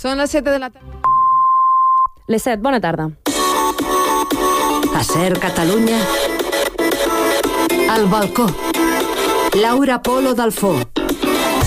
Són les 7 de la tarda. Les 7, bona tarda. A Ser Catalunya, al balcó. Laura Polo Dalfó.